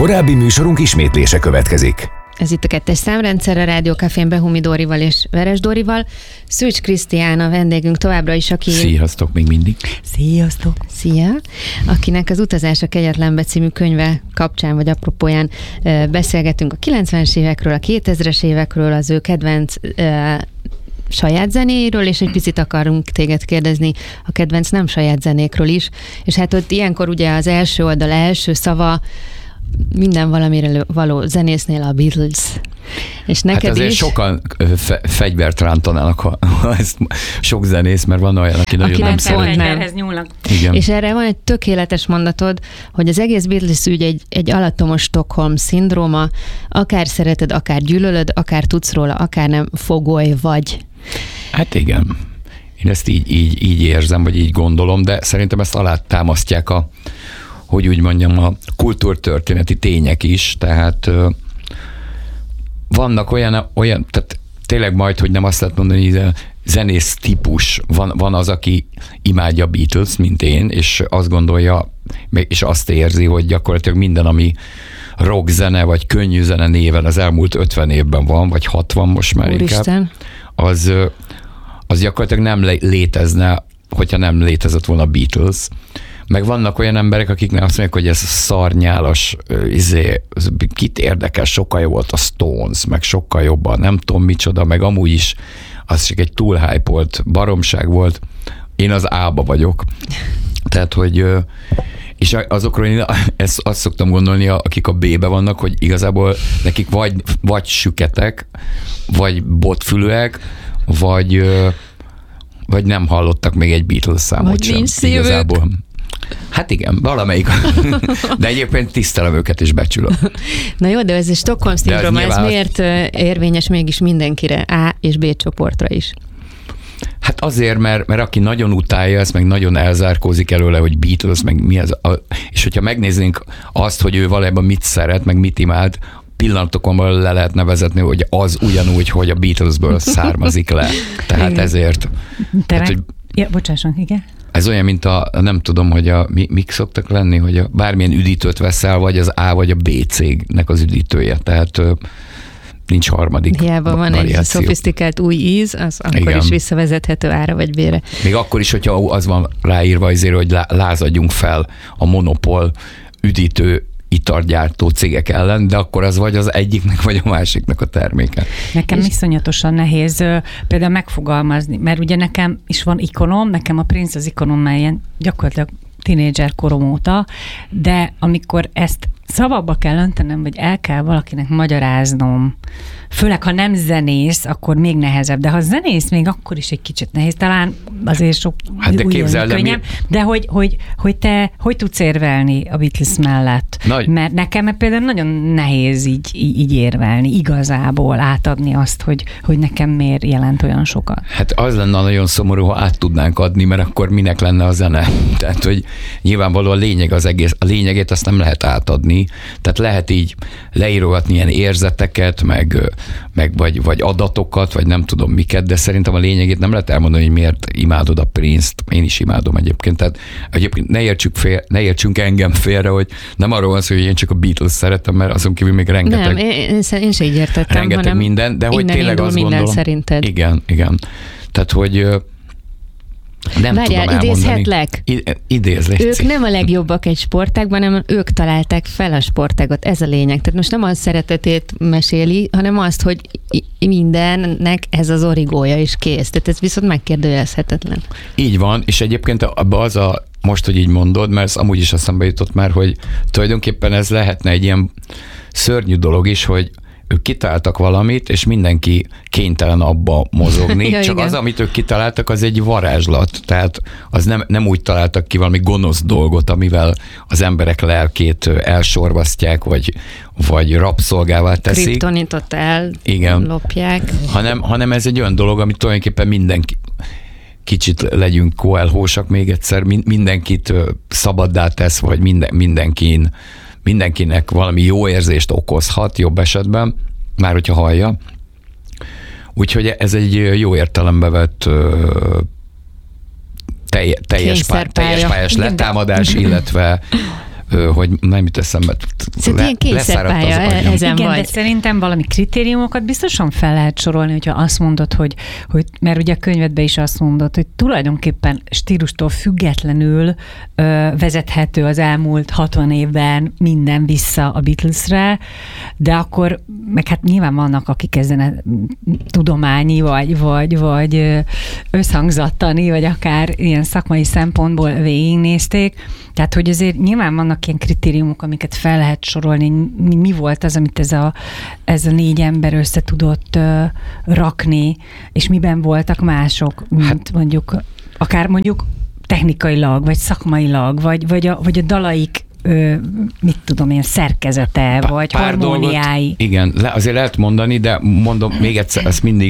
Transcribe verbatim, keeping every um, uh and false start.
Korábbi műsorunk ismétlése következik. Ez itt a kettes számrendszer, a Rádió Cafén Behumi Dórival és Veres Dórival. Szűcs Krisztián a vendégünk továbbra is, aki... Sziasztok még mindig. Sziasztok. Szia. Akinek az Utazás a Kegyetlenbe című könyve kapcsán, vagy apropóján beszélgetünk a kilencvenes évekről, a kétezres évekről, az ő kedvenc saját zenéről, és egy picit akarunk téged kérdezni a kedvenc nem saját zenékről is. És hát ott ilyenkor ugye az első oldal első szava minden valamire való zenésznél a Beatles. És neked hát azért is... sokan fe- fegyvert rántanának, ha, ha ezt sok zenész, mert van olyan, aki nagyon aki nem szeret. Fegyverhez nyúlnak. Igen. És erre van egy tökéletes mondatod, hogy az egész Beatles ügy egy, egy alattomos Stockholm szindróma, akár szereted, akár gyűlölöd, akár tudsz róla, akár nem, fogoly vagy. Hát igen. Én ezt így, így, így érzem, vagy így gondolom, de szerintem ezt alátámasztják a, hogy úgy mondjam, a kultúrtörténeti tények is, tehát vannak olyan, olyan, tehát tényleg majd, hogy nem azt lehet mondani, hogy zenész típus, van, van az, aki imádja Beatles, mint én, és azt gondolja, és azt érzi, hogy gyakorlatilag minden, ami rockzene, vagy könnyű zene néven az elmúlt ötven évben van, vagy hatvan most már Úristen. inkább, az, az gyakorlatilag nem létezne, hogyha nem létezett volna Beatles. Meg vannak olyan emberek, akiknek azt mondják, hogy ez szarnyálas, izé, kit érdekel, sokkal jobb volt a Stones, meg sokkal jobban, nem tudom micsoda, meg amúgy is az csak egy túl hype-olt baromság volt. Én az A-ba vagyok. Tehát, hogy és azokról én ezt azt szoktam gondolni, akik a B-be vannak, hogy igazából nekik vagy, vagy süketek, vagy botfülőek, vagy, vagy nem hallottak még egy Beatles számot vagy sem. Nincs szívük. Igazából. Hát igen, valamelyik. De egyébként tisztelem őket és becsülöm. Na jó, de ez a Stockholm szindróma, ez nyilván... miért érvényes mégis mindenkire, A és B csoportra is? Hát azért, mert, mert aki nagyon utálja ezt, meg nagyon elzárkózik előle, hogy Beatles, meg mi az, a, és hogyha megnéznénk azt, hogy ő valójában mit szeret, meg mit imád, pillanatokon le lehetne vezetni, hogy az ugyanúgy, hogy a Beatlesből származik le. Tehát igen. Ezért. Te hát, meg... hogy... Ja, bocsásson, igen. Ez olyan, mint a, nem tudom, hogy a, mi, mik szoktak lenni, hogy a bármilyen üdítőt veszel, vagy az A vagy a B cégnek az üdítője, tehát nincs harmadik hiába van variáció. Egy szofisztikált új íz, az akkor igen. is visszavezethető A-ra vagy B-re. Még akkor is, hogyha az van ráírva azért, hogy lázadjunk fel a monopól üdítő italgyártó cégek ellen, de akkor az vagy az egyiknek, vagy a másiknak a terméke. Nekem és... iszonyatosan nehéz például megfogalmazni, mert ugye nekem is van ikonom, nekem a Prince az ikonom már ilyen gyakorlatilag tínédzser korom óta, de amikor ezt szavakba kell öntenem, vagy el kell valakinek magyaráznom, főleg, ha nem zenész, akkor még nehezebb, de ha zenész, még akkor is egy kicsit nehéz, talán azért sok hát de képzeld, könnyebb, mi... de hogy, hogy, hogy te hogy tudsz érvelni a Beatles mellett? Nagy... Mert nekem például nagyon nehéz így, így érvelni, igazából átadni azt, hogy, hogy nekem miért jelent olyan sokat. Hát az lenne nagyon szomorú, ha át tudnánk adni, mert akkor minek lenne a zene? Tehát, hogy nyilvánvaló a lényeg az egész, a lényegét azt nem lehet átadni, tehát lehet így leírogatni ilyen érzeteket, meg meg vagy, vagy adatokat, vagy nem tudom miket, de szerintem a lényegét nem lehet elmondani, hogy miért imádod a Prince-t. Én is imádom egyébként. Tehát egyébként ne értsük, fél, ne értsünk engem félre, hogy nem arról van szó, hogy én csak a Beatles szeretem, mert azon kívül még rengeteg... Nem, én, én sem így értettem, rengeteg hanem minden, de hogy tényleg azt minden gondolom... szerinted. Igen, igen. Tehát, hogy... Nem Várjál, tudom idézhetlek? I- idéz, légy Ők szív. nem a legjobbak egy sportágban, hanem ők találták fel a sportágot. Ez a lényeg. Tehát most nem a szeretetét meséli, hanem azt, hogy mindennek ez az origója is kész. Tehát ez viszont megkérdőjelezhetetlen. Így van, és egyébként abban az a, most, hogy így mondod, mert ez amúgy is eszembe jutott már, hogy tulajdonképpen ez lehetne egy ilyen szörnyű dolog is, hogy ők kitaláltak valamit, és mindenki kénytelen abba mozogni. Ja, csak igen. az, amit ők kitaláltak, az egy varázslat. Tehát az nem, nem úgy találtak ki valami gonosz dolgot, amivel az emberek lelkét elsorvasztják, vagy, vagy rabszolgává teszik. Kriptonitot ellopják. Hanem, hanem ez egy olyan dolog, amit tulajdonképpen mindenki, kicsit legyünk koelhósak még egyszer, mindenkit szabaddá tesz, vagy minden, mindenkin mindenkinek valami jó érzést okozhat, jobb esetben, már hogyha hallja. Úgyhogy ez egy jó értelembe vett telj, teljes, pár, teljes pályás letámadás, illetve hogy nem jut eszembe. Szerintem ilyen kényszerpálya, ezen igen, vagy. de szerintem valami kritériumokat biztosan fel lehet sorolni, hogyha azt mondod, hogy, hogy mert ugye a könyvedben is azt mondod, hogy tulajdonképpen stílustól függetlenül ö, vezethető az elmúlt hatvan évben minden vissza a Beatlesre, de akkor, meg hát nyilván vannak, akik ezen tudományi, vagy, vagy, vagy összhangzattani, vagy akár ilyen szakmai szempontból végignézték. Tehát, hogy azért nyilván vannak ilyen kritériumok, amiket fel lehet sorolni. Mi, mi volt az, amit ez a, ez a négy ember össze tudott uh, rakni, és miben voltak mások, mint hát, mondjuk, akár mondjuk technikailag, vagy szakmailag, vagy, vagy, a, vagy a dalaik Ö, mit tudom én, szerkezete, Pá, vagy harmóniái. Dolgot, igen, le, azért lehet mondani, de mondom még egyszer, ezt mindig